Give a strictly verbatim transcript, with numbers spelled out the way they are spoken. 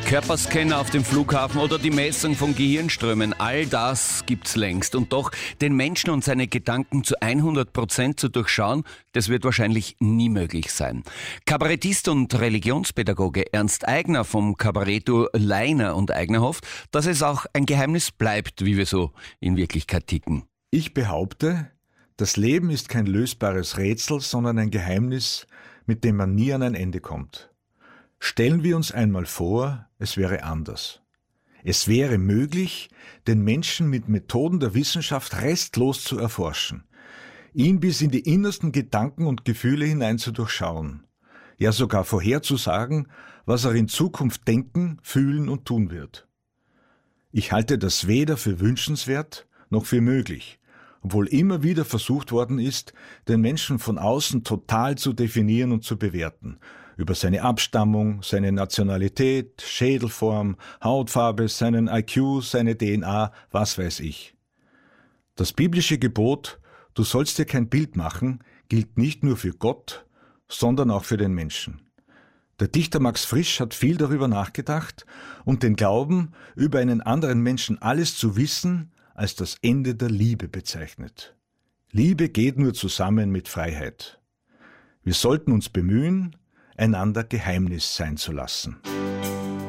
Körperscanner auf dem Flughafen oder die Messung von Gehirnströmen, all das gibt's längst. Und doch den Menschen und seine Gedanken zu hundert Prozent zu durchschauen, das wird wahrscheinlich nie möglich sein. Kabarettist und Religionspädagoge Ernst Aigner vom Kabaretto Leiner und Aigner hofft, dass es auch ein Geheimnis bleibt, wie wir so in Wirklichkeit ticken. Ich behaupte, das Leben ist kein lösbares Rätsel, sondern ein Geheimnis, mit dem man nie an ein Ende kommt. Stellen wir uns einmal vor, es wäre anders. Es wäre möglich, den Menschen mit Methoden der Wissenschaft restlos zu erforschen, ihn bis in die innersten Gedanken und Gefühle hinein zu durchschauen, ja sogar vorherzusagen, was er in Zukunft denken, fühlen und tun wird. Ich halte das weder für wünschenswert noch für möglich, obwohl immer wieder versucht worden ist, den Menschen von außen total zu definieren und zu bewerten, über seine Abstammung, seine Nationalität, Schädelform, Hautfarbe, seinen I Q, seine D N A, was weiß ich. Das biblische Gebot, du sollst dir kein Bild machen, gilt nicht nur für Gott, sondern auch für den Menschen. Der Dichter Max Frisch hat viel darüber nachgedacht und den Glauben, über einen anderen Menschen alles zu wissen, als das Ende der Liebe bezeichnet. Liebe geht nur zusammen mit Freiheit. Wir sollten uns bemühen, einander Geheimnis sein zu lassen.